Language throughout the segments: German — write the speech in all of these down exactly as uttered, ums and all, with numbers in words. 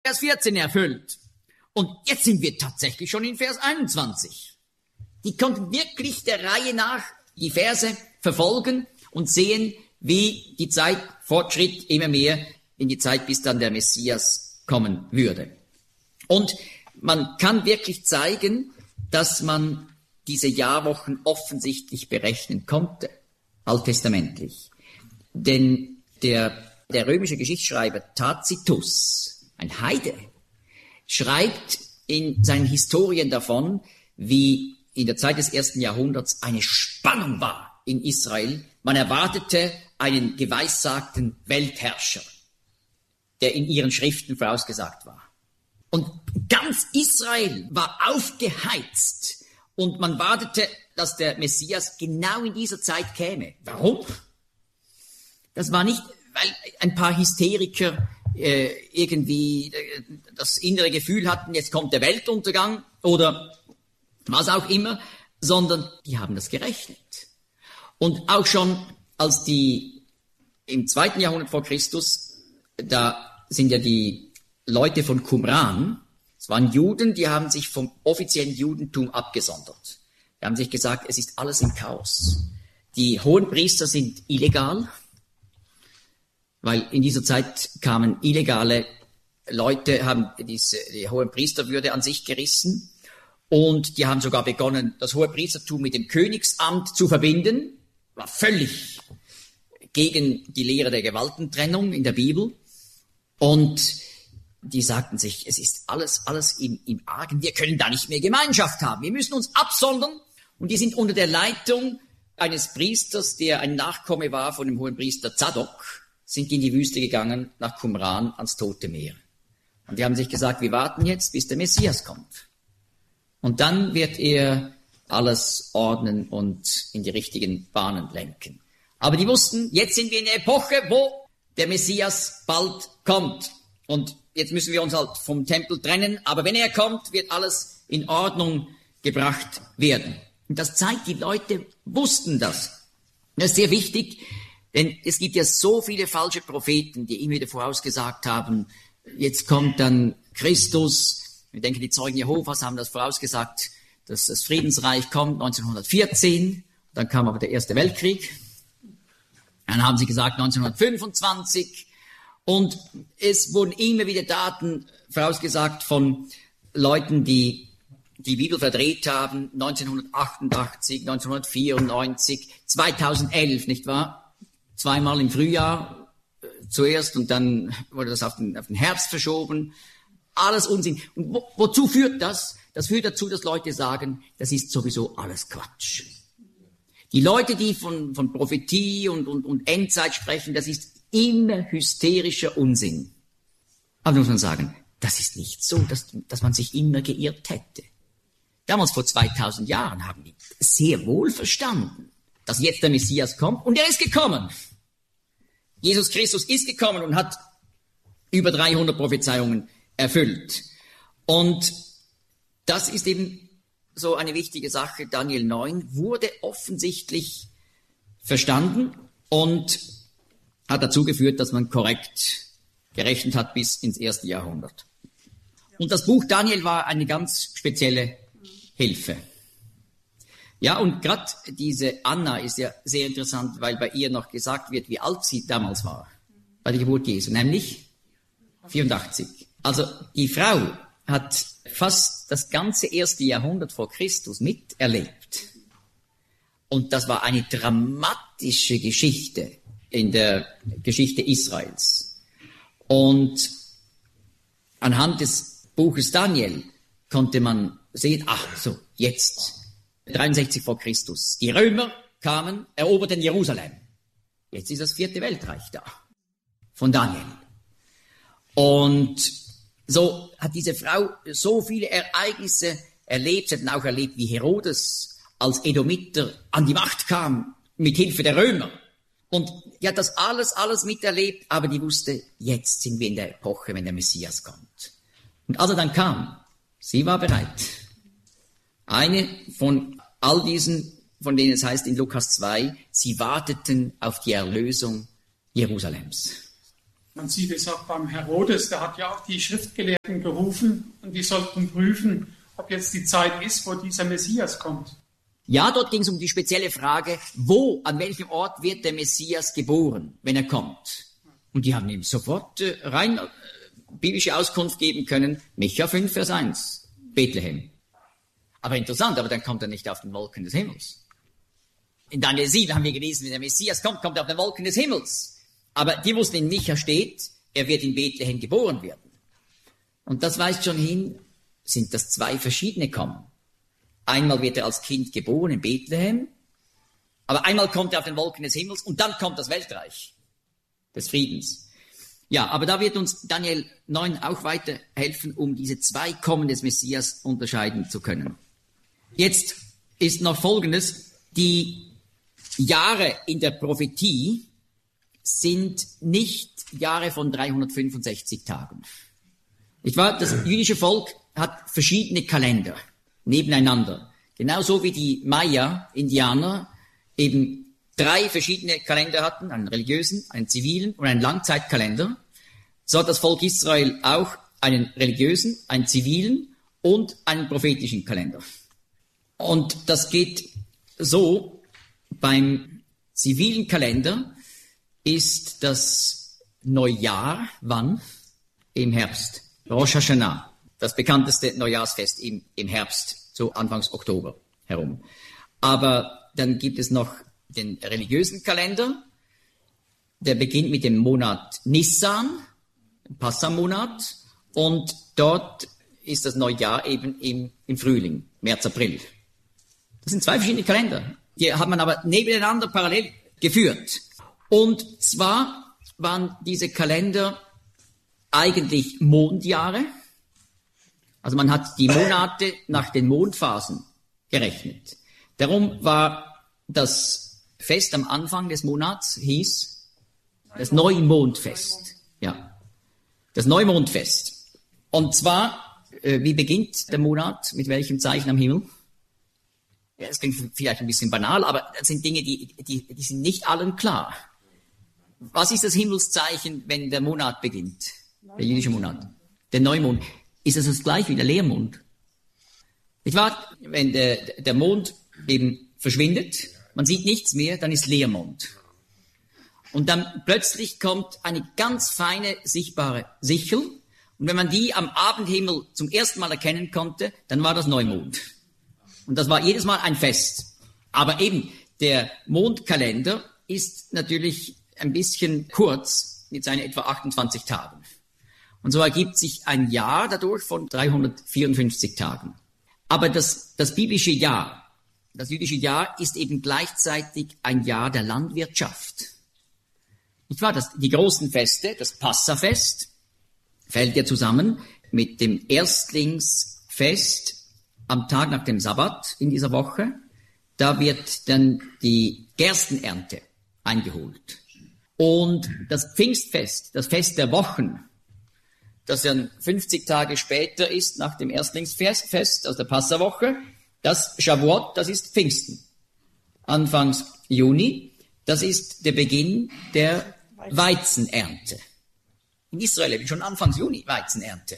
Vers vierzehn erfüllt. Und jetzt sind wir tatsächlich schon in Vers einundzwanzig. Die konnten wirklich der Reihe nach die Verse verfolgen und sehen, wie die Zeit fortschritt, immer mehr in die Zeit, bis dann der Messias kommen würde. Und man kann wirklich zeigen, dass man diese Jahrwochen offensichtlich berechnen konnte, alttestamentlich. Denn der, der römische Geschichtsschreiber Tacitus, ein Heide, schreibt in seinen Historien davon, wie in der Zeit des ersten Jahrhunderts eine Spannung war in Israel. Man erwartete einen geweissagten Weltherrscher, der in ihren Schriften vorausgesagt war. Und ganz Israel war aufgeheizt und man wartete, dass der Messias genau in dieser Zeit käme. Warum? Das war nicht, weil ein paar Hysteriker äh, irgendwie äh, das innere Gefühl hatten, jetzt kommt der Weltuntergang oder was auch immer, sondern die haben das gerechnet. Und auch schon als die im zweiten Jahrhundert vor Christus, da sind ja die Leute von Qumran, es waren Juden, die haben sich vom offiziellen Judentum abgesondert. Die haben sich gesagt, es ist alles im Chaos. Die Hohenpriester sind illegal, weil in dieser Zeit kamen illegale Leute, haben diese, die Hohenpriesterwürde an sich gerissen und die haben sogar begonnen, das Hohepriestertum mit dem Königsamt zu verbinden. War völlig gegen die Lehre der Gewaltentrennung in der Bibel. Und die sagten sich, es ist alles, alles im, im Argen, wir können da nicht mehr Gemeinschaft haben, wir müssen uns absondern. Und die sind unter der Leitung eines Priesters, der ein Nachkomme war von dem Hohenpriester Zadok, sind in die Wüste gegangen, nach Qumran, ans Tote Meer. Und die haben sich gesagt, wir warten jetzt, bis der Messias kommt. Und dann wird er alles ordnen und in die richtigen Bahnen lenken. Aber die wussten, jetzt sind wir in der Epoche, wo der Messias bald kommt. Und jetzt müssen wir uns halt vom Tempel trennen. Aber wenn er kommt, wird alles in Ordnung gebracht werden. Und das zeigt, die Leute wussten das. Das ist sehr wichtig, denn es gibt ja so viele falsche Propheten, die immer wieder vorausgesagt haben, jetzt kommt dann Christus. Wir denken, die Zeugen Jehovas haben das vorausgesagt, dass das Friedensreich kommt neunzehnhundertvierzehn. Dann kam aber der Erste Weltkrieg. Dann haben sie gesagt neunzehnhundertfünfundzwanzig. Und es wurden immer wieder Daten vorausgesagt von Leuten, die die Bibel verdreht haben. neunzehnhundertachtundachtzig, neunzehnhundertvierundneunzig, zweitausendelf, nicht wahr? Zweimal im Frühjahr äh, zuerst und dann wurde das auf den, auf den Herbst verschoben. Alles Unsinn. Und wo, wozu führt das? Das führt dazu, dass Leute sagen, das ist sowieso alles Quatsch. Die Leute, die von, von Prophetie und, und, und Endzeit sprechen, das ist immer hysterischer Unsinn. Aber muss man sagen, das ist nicht so, dass, dass man sich immer geirrt hätte. Damals vor zweitausend Jahren haben die sehr wohl verstanden, dass jetzt der Messias kommt und er ist gekommen. Jesus Christus ist gekommen und hat über dreihundert Prophezeiungen erfüllt. Und das ist eben so eine wichtige Sache. Daniel neun wurde offensichtlich verstanden und hat dazu geführt, dass man korrekt gerechnet hat bis ins erste Jahrhundert. Und das Buch Daniel war eine ganz spezielle Hilfe. Ja, und gerade diese Anna ist ja sehr interessant, weil bei ihr noch gesagt wird, wie alt sie damals war, bei der Geburt Jesu, nämlich vierundachtzig. Also die Frau hat fast das ganze erste Jahrhundert vor Christus miterlebt. Und das war eine dramatische Geschichte in der Geschichte Israels. Und anhand des Buches Daniel konnte man sehen, ach so, jetzt, dreiundsechzig vor Christus. Die Römer kamen, eroberten Jerusalem. Jetzt ist das vierte Weltreich da, von Daniel. Und so hat diese Frau so viele Ereignisse erlebt. Sie hat auch erlebt, wie Herodes als Edomiter an die Macht kam, mit Hilfe der Römer. Und die hat das alles, alles miterlebt, aber die wusste, jetzt sind wir in der Epoche, wenn der Messias kommt. Und als er dann kam, sie war bereit. Eine von all diesen, von denen es heißt in Lukas zwei, sie warteten auf die Erlösung Jerusalems. Man sieht es auch beim Herodes, der hat ja auch die Schriftgelehrten gerufen und die sollten prüfen, ob jetzt die Zeit ist, wo dieser Messias kommt. Ja, dort ging es um die spezielle Frage, wo, an welchem Ort wird der Messias geboren, wenn er kommt. Und die haben ihm sofort äh, rein äh, biblische Auskunft geben können, Micha fünf, Vers eins, Bethlehem. Aber interessant, aber dann kommt er nicht auf den Wolken des Himmels. In Daniel sieben haben wir gelesen, wenn der Messias kommt, kommt er auf den Wolken des Himmels. Aber die wussten, in Micha steht, er wird in Bethlehem geboren werden. Und das weist schon hin, sind das zwei verschiedene Kommen. Einmal wird er als Kind geboren in Bethlehem, aber einmal kommt er auf den Wolken des Himmels und dann kommt das Weltreich des Friedens. Ja, aber da wird uns Daniel neun auch weiterhelfen, um diese zwei Kommen des Messias unterscheiden zu können. Jetzt ist noch Folgendes: Die Jahre in der Prophetie sind nicht Jahre von dreihundertfünfundsechzig Tagen. Nicht wahr? Das jüdische Volk hat verschiedene Kalender nebeneinander. Genauso wie die Maya-Indianer eben drei verschiedene Kalender hatten, einen religiösen, einen zivilen und einen Langzeitkalender. So hat das Volk Israel auch einen religiösen, einen zivilen und einen prophetischen Kalender. Und das geht so: Beim zivilen Kalender ist das Neujahr wann? Im Herbst. Rosh Hashanah, das bekannteste Neujahrsfest im, im Herbst, so Anfangs Oktober herum. Aber dann gibt es noch den religiösen Kalender, der beginnt mit dem Monat Nissan, Passamonat, und dort ist das Neujahr eben im, im Frühling, März, April. Das sind zwei verschiedene Kalender. Die hat man aber nebeneinander parallel geführt. Und zwar waren diese Kalender eigentlich Mondjahre. Also man hat die Monate nach den Mondphasen gerechnet. Darum war das Fest am Anfang des Monats, hieß das Neumondfest. Ja, das Neumondfest. Und zwar, äh, wie beginnt der Monat? Mit welchem Zeichen am Himmel? Ja, das klingt vielleicht ein bisschen banal, aber das sind Dinge, die, die, die sind nicht allen klar. Was ist das Himmelszeichen, wenn der Monat beginnt? Der jüdische Monat. Der Neumond. Ist das das gleiche wie der Leermond? Nicht wahr? Wenn der, der Mond eben verschwindet, man sieht nichts mehr, dann ist Leermond. Und dann plötzlich kommt eine ganz feine, sichtbare Sichel. Und wenn man die am Abendhimmel zum ersten Mal erkennen konnte, dann war das Neumond. Und das war jedes Mal ein Fest. Aber eben, der Mondkalender ist natürlich ein bisschen kurz mit seinen etwa achtundzwanzig Tagen. Und so ergibt sich ein Jahr dadurch von dreihundertvierundfünfzig Tagen. Aber das, das biblische Jahr, das jüdische Jahr ist eben gleichzeitig ein Jahr der Landwirtschaft. Nicht wahr? Das, die großen Feste, das Passafest, fällt ja zusammen mit dem Erstlingsfest am Tag nach dem Sabbat in dieser Woche. Da wird dann die Gerstenernte eingeholt. Und das Pfingstfest, das Fest der Wochen, das dann fünfzig Tage später ist, nach dem Erstlingsfest aus der Passawoche, das Shavuot, das ist Pfingsten. Anfangs Juni, das ist der Beginn der Weizenernte. In Israel eben schon Anfangs Juni Weizenernte.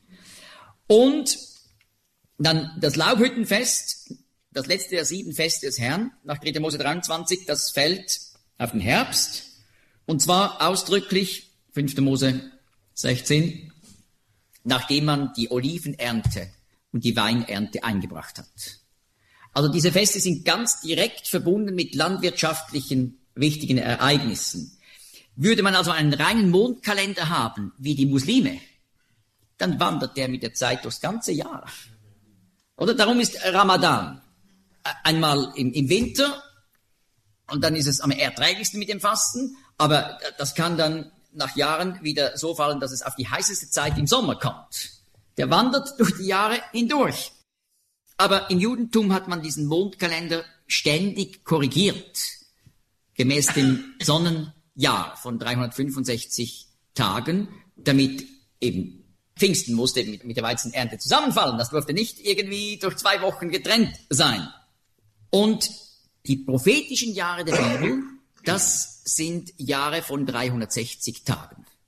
Und dann das Laubhüttenfest, das letzte der sieben Feste des Herrn, nach dritter Mose dreiundzwanzig, das fällt auf den Herbst. Und zwar ausdrücklich, fünfter Mose sechzehn, nachdem man die Olivenernte und die Weinernte eingebracht hat. Also diese Feste sind ganz direkt verbunden mit landwirtschaftlichen wichtigen Ereignissen. Würde man also einen reinen Mondkalender haben, wie die Muslime, dann wandert der mit der Zeit durchs ganze Jahr. Oder darum ist Ramadan einmal im, im Winter und dann ist es am erträglichsten mit dem Fasten, aber das kann dann nach Jahren wieder so fallen, dass es auf die heißeste Zeit im Sommer kommt. Der wandert durch die Jahre hindurch. Aber im Judentum hat man diesen Mondkalender ständig korrigiert, gemäß dem Sonnenjahr von dreihundertfünfundsechzig Tagen, damit eben Pfingsten musste mit, mit der Weizenernte zusammenfallen. Das durfte nicht irgendwie durch zwei Wochen getrennt sein. Und die prophetischen Jahre der Bibel, das sind Jahre von dreihundertsechzig Tagen.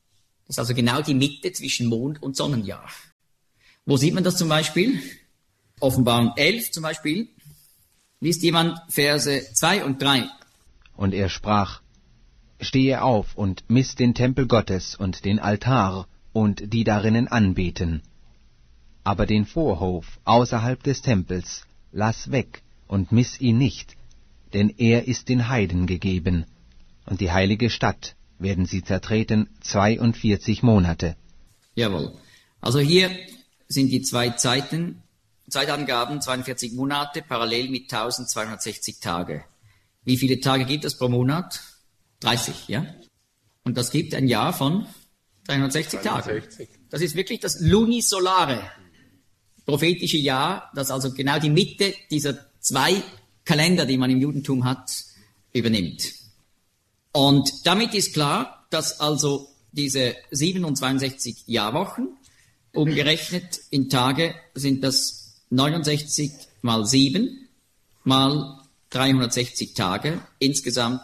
Das ist also genau die Mitte zwischen Mond- und Sonnenjahr. Wo sieht man das zum Beispiel? Offenbarung elf zum Beispiel. Liest jemand Verse zwei und drei. Und er sprach, stehe auf und miss den Tempel Gottes und den Altar und die darinnen anbeten. Aber den Vorhof außerhalb des Tempels lass weg und miss ihn nicht, denn er ist den Heiden gegeben, und die heilige Stadt werden sie zertreten zweiundvierzig Monate. Jawohl. Also hier sind die zwei Zeiten, Zeitangaben, zweiundvierzig Monate, parallel mit eintausendzweihundertsechzig Tage. Wie viele Tage gibt es pro Monat? dreißig, ja? Und das gibt ein Jahr von dreihundertsechzig Tagen. Das ist wirklich das lunisolare prophetische Jahr, das also genau die Mitte dieser zwei Kalender, die man im Judentum hat, übernimmt. Und damit ist klar, dass also diese siebenundzwanzig Jahrwochen, umgerechnet in Tage, sind das neunundsechzig mal sieben mal dreihundertsechzig Tage, insgesamt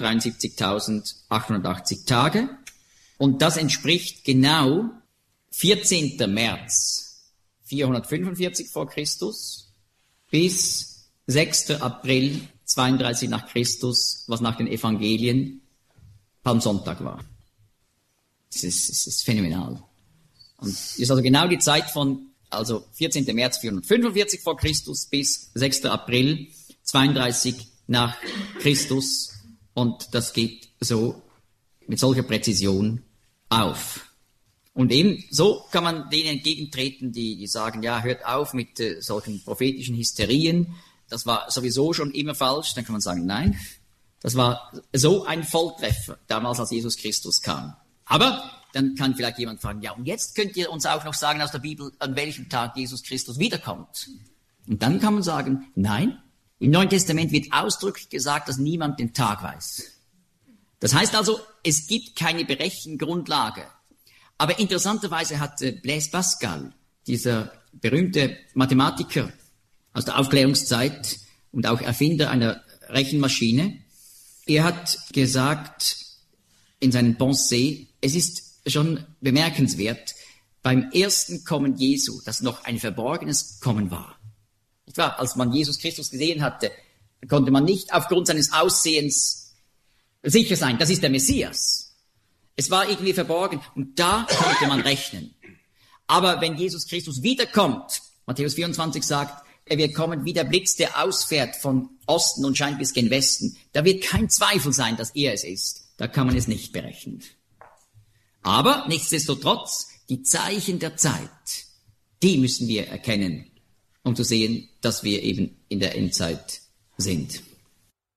hundertdreiundsiebzigtausendachthundertachtzig Tage. Und das entspricht genau vierzehnten März vierhundertfünfundvierzig vor Christus bis sechsten April zweiunddreißig nach Christus, was nach den Evangelien Palmsonntag war. Das ist, das ist phänomenal. Und das ist also genau die Zeit von, also vierzehnten März vierhundertfünfundvierzig vor Christus bis sechsten April zweiunddreißig nach Christus. Und das geht so mit solcher Präzision auf. Und eben so kann man denen entgegentreten, die, die sagen, ja, hört auf mit äh, solchen prophetischen Hysterien. Das war sowieso schon immer falsch. Dann kann man sagen, nein, das war so ein Volltreffer damals, als Jesus Christus kam. Aber dann kann vielleicht jemand fragen, ja, und jetzt könnt ihr uns auch noch sagen aus der Bibel, an welchem Tag Jesus Christus wiederkommt. Und dann kann man sagen, nein, im Neuen Testament wird ausdrücklich gesagt, dass niemand den Tag weiß. Das heißt also, es gibt keine Berechengrundlage. Aber interessanterweise hat äh, Blaise Pascal, dieser berühmte Mathematiker aus der Aufklärungszeit und auch Erfinder einer Rechenmaschine, er hat gesagt in seinen Pensées, es ist schon bemerkenswert, beim ersten Kommen Jesu, dass noch ein verborgenes Kommen war. Nicht wahr? Als man Jesus Christus gesehen hatte, konnte man nicht aufgrund seines Aussehens sicher sein, das ist der Messias. Es war irgendwie verborgen und da konnte man rechnen. Aber wenn Jesus Christus wiederkommt, Matthäus vierundzwanzig sagt, er wird kommen wie der Blitz, der ausfährt von Osten und scheint bis gen Westen. Da wird kein Zweifel sein, dass er es ist. Da kann man es nicht berechnen. Aber nichtsdestotrotz, die Zeichen der Zeit, die müssen wir erkennen, um zu sehen, dass wir eben in der Endzeit sind.